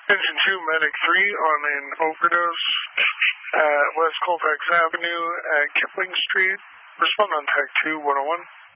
Engine 2, Medic 3 on an overdose at West Colfax Avenue at Kipling Street. Respond on TAC 2, 101.